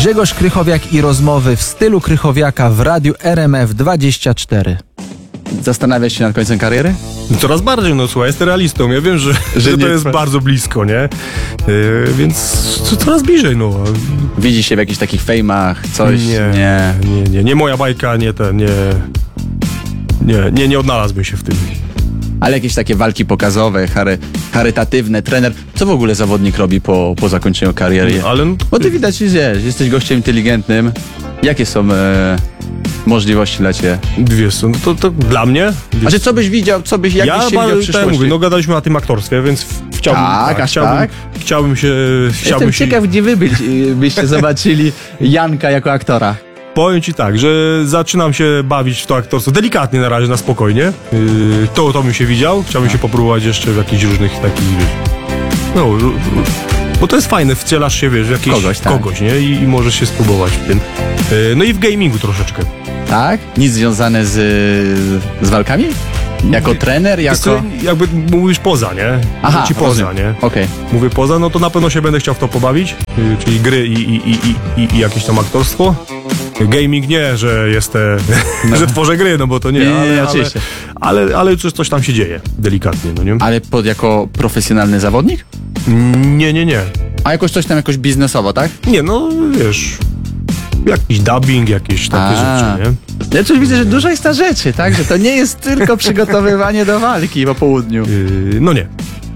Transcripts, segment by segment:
Grzegorz Krychowiak i rozmowy w stylu Krychowiaka w Radiu RMF24. Zastanawiasz się nad końcem kariery? Coraz bardziej, no słuchaj, jestem realistą. Ja wiem, że to jest bardzo blisko, nie? Więc coraz bliżej, no. Widzisz się w jakichś takich fejmach, coś? Nie moja bajka, nie odnalazłbym się w tym. Ale jakieś takie walki pokazowe, charytatywne, trener. Co w ogóle zawodnik robi po zakończeniu kariery? Bo ty widać, że jesteś gościem inteligentnym. Jakie są możliwości dla ciebie? Wiesz co, no to dla mnie... Znaczy, co byś widział, jak byś się widział w przyszłości? Mówię, gadaliśmy o tym aktorstwie, więc chciałbym się... Jestem ciekaw, gdzie wy byście zobaczyli Janka jako aktora. Powiem ci tak, że zaczynam się bawić w to aktorstwo delikatnie na razie, na spokojnie. To bym się widział. Chciałbym się popróbować jeszcze w jakichś różnych takich, bo to jest fajne, wcielasz się, wiesz, w jakiś kogoś, nie? I możesz się spróbować w tym. No i w gamingu troszeczkę. Tak? Nic związane z walkami? Jako trener, jako... Jakby mówisz poza, nie? Aha, ci poza, nie? Okay. Mówię poza, no to na pewno się będę chciał w to pobawić, czyli gry i jakieś tam aktorstwo. Gaming nie, że że tworzę gry, no bo to nie, oczywiście. Ale już coś tam się dzieje, delikatnie, no nie? Ale jako profesjonalny zawodnik? Nie. A jakoś biznesowo, tak? Nie, no wiesz, jakiś dubbing, jakieś takie rzeczy, nie? Ja coś widzę, że dużo jest na rzeczy, tak? Że to nie jest tylko przygotowywanie do walki po południu. No nie.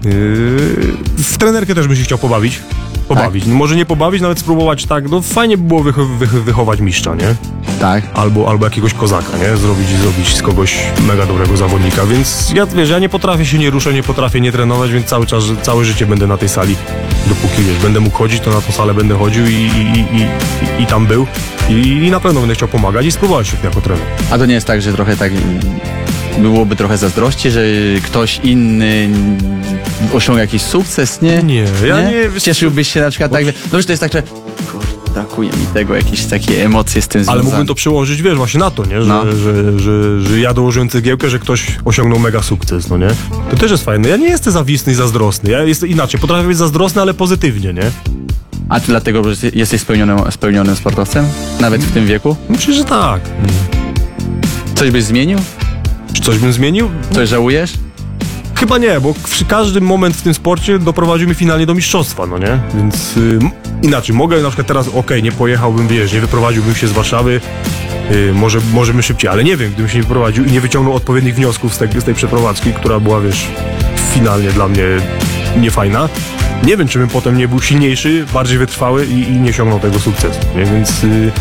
W trenerkę też bym się chciał pobawić. Tak? No, może nie pobawić, nawet spróbować tak, no fajnie by było wychować mistrza, nie? Tak. Albo jakiegoś kozaka, nie? Zrobić z kogoś mega dobrego zawodnika, więc ja nie potrafię się nie ruszać, nie potrafię nie trenować, więc całe życie będę na tej sali, dopóki, będę mógł chodzić, to na tą salę będę chodził i tam był i na pewno będę chciał pomagać i spróbować się jako trener. A to nie jest tak, że trochę tak byłoby trochę zazdrości, że ktoś inny osiąga jakiś sukces, nie? Nie. Cieszyłbyś się na przykład tak, no wiesz, to jest tak, że brakuje mi tego, jakieś takie emocje z tym związane. Ale mógłbym to przełożyć, wiesz, właśnie na to, nie? Że ja dołożyłem cegiełkę, że ktoś osiągnął mega sukces, no nie? To też jest fajne. Ja nie jestem zawisny i zazdrosny. Ja jestem inaczej. Potrafię być zazdrosny, ale pozytywnie, nie? A ty dlatego, że jesteś spełnionym sportowcem? Nawet w tym wieku? Myślę, że tak. Coś byś zmienił? Czy coś bym zmienił? Coś żałujesz? Chyba nie, bo każdy moment w tym sporcie doprowadził mnie finalnie do mistrzostwa, no nie? Więc inaczej, mogę na przykład teraz, nie pojechałbym, wiesz, nie wyprowadziłbym się z Warszawy, może bym szybciej, ale nie wiem, gdybym się nie wyprowadził i nie wyciągnął odpowiednich wniosków z tej przeprowadzki, która była, wiesz, finalnie dla mnie niefajna. Nie wiem, czy bym potem nie był silniejszy, bardziej wytrwały i nie osiągnął tego sukcesu, nie? Więc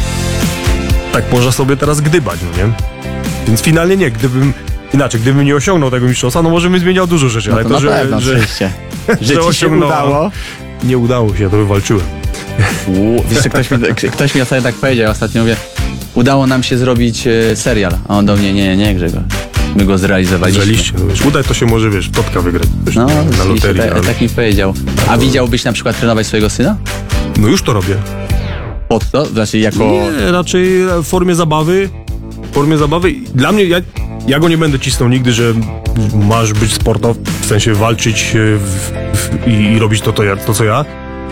tak można sobie teraz gdybać, no nie? Więc finalnie nie, gdybym nie osiągnął tego mistrzostwa, no może bym zmieniał dużo rzeczy, ale to, że ci się udało. Nie udało się, ja to wywalczyłem. Wiesz, ktoś mi ostatnio tak powiedział, udało nam się zrobić serial, a on do mnie, nie Grzegorz, my go zrealizowaliśmy. No wiesz, udaj to się może, wiesz, totka wygrać na loterii. Tak mi powiedział. A widziałbyś na przykład trenować swojego syna? No już to robię. Pod to? Znaczy jako... Nie, raczej w formie zabawy. Dla mnie, ja go nie będę cisnął nigdy, że masz być sportowcem, w sensie walczyć i robić to co ja.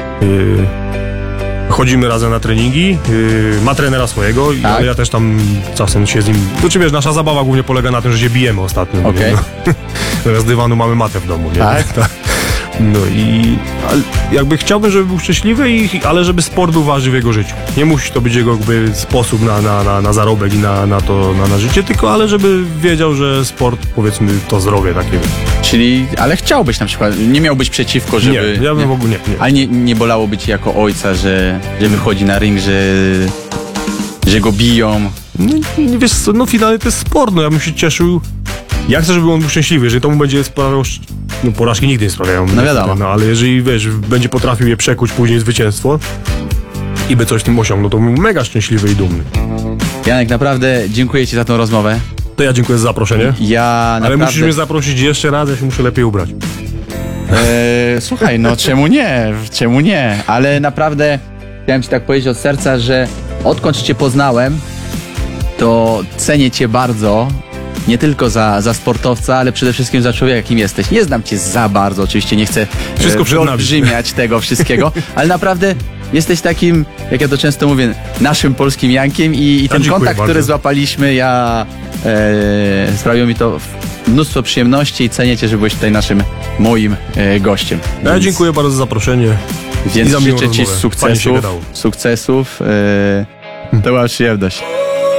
Chodzimy razem na treningi, ma trenera swojego, tak? Ale ja też tam czasem się z nim... To wiesz, nasza zabawa głównie polega na tym, że się bijemy ostatnio. Okay. No, z dywanu mamy matę w domu, nie? Tak? No i jakby chciałbym, żeby był szczęśliwy, ale żeby sport był ważny w jego życiu. Nie musi to być jego jakby sposób na zarobek i na życie, tylko ale żeby wiedział, że sport, powiedzmy, to zdrowie takie. Czyli, ale chciałbyś na przykład, nie miałbyś przeciwko, żeby... Nie, ja bym w ogóle nie. Ale nie bolałoby ci jako ojca, że wychodzi na ring, że go biją? No, wiesz co, no finalnie to jest sport, no ja bym się cieszył. Ja chcę, żeby on był szczęśliwy, jeżeli to mu będzie sprawiał... No porażki nigdy nie sprawiają. No wiadomo. No ale jeżeli, wiesz, będzie potrafił je przekuć później zwycięstwo i by coś tym osiągnął, to był mega szczęśliwy i dumny. Janek, naprawdę dziękuję ci za tą rozmowę. To ja dziękuję za zaproszenie. Ale musisz mnie zaprosić jeszcze raz, ja się muszę lepiej ubrać. Słuchaj, no czemu nie? Ale naprawdę chciałem ci tak powiedzieć od serca, że odkąd cię poznałem, to cenię cię bardzo. Nie tylko za sportowca, ale przede wszystkim za człowieka, jakim jesteś. Nie znam cię za bardzo, oczywiście nie chcę wyolbrzymiać tego wszystkiego, ale naprawdę jesteś takim, jak ja to często mówię, naszym polskim Jankiem i ten dziękuję kontakt, który bardzo. złapaliśmy, sprawiło mi to mnóstwo przyjemności i cenię cię, że byłeś tutaj moim gościem. Ja dziękuję bardzo za zaproszenie. Więc I za miłą życzę ci rozmowę. Fajnie się gadało. sukcesów. To była przyjemność.